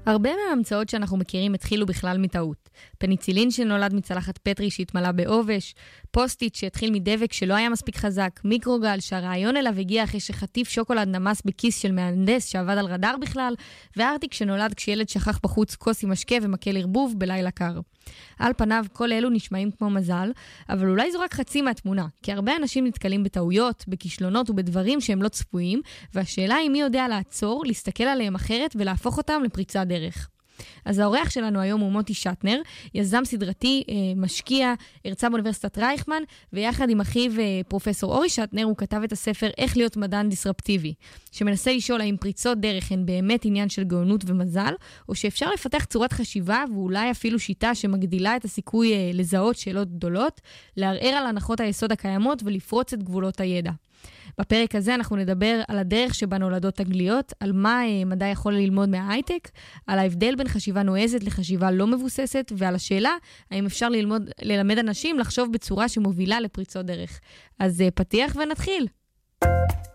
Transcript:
הרבה מההמצאות שאנחנו מכירים התחילו בכלל מטעות. פניצילין שנולד מצלחת פטרי שהתמלא בעובש, פוסטיט שהתחיל מדבק שלא היה מספיק חזק, מיקרוגל שהרעיון אליו הגיע אחרי שחטיף שוקולד נמס בכיס של מהנדס שעבד על רדאר בכלל, וארטיק שנולד כשילד שכח בחוץ כוס עם משקה ומקל ערבוב בלילה קר. על פניו כל אלו נשמעים כמו מזל, אבל אולי זו רק חצי מהתמונה, כי הרבה אנשים נתקלים בטעויות, בכישלונות ובדברים שהם לא צפויים, והשאלה היא מי יודע לעצור, להסתכל עליהם אחרת ולהפוך אותם לפריצת דרך. אז האורח שלנו היום הוא מוטי שטנר, יזם סדרתי, משקיע, הרצה באוניברסיטת רייכמן, ויחד עם אחיו פרופסור אורי שטנר הוא כתב את הספר איך להיות מדען דיסרפטיבי, שמנסה לשאול האם פריצות דרך הן באמת עניין של גאונות ומזל, או שאפשר לפתח צורת חשיבה ואולי אפילו שיטה שמגדילה את הסיכוי לזהות שאלות גדולות, לערער על הנחות היסוד הקיימות ולפרוץ את גבולות הידע. בפרק הזה אנחנו נדבר על הדרך שבה נולדות תגליות, על מה מדע יכול ללמוד מההייטק, על ההבדל בין חשיבה נועזת לחשיבה לא מבוססת, ועל השאלה האם אפשר ללמד אנשים לחשוב בצורה שמובילה לפריצות דרך. אז פתיח ונתחיל.